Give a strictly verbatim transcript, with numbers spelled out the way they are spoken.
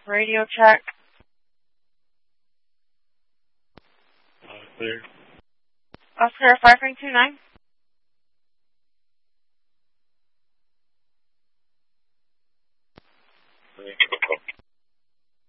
Radio check. Uh, clear. Oscar five three two nine.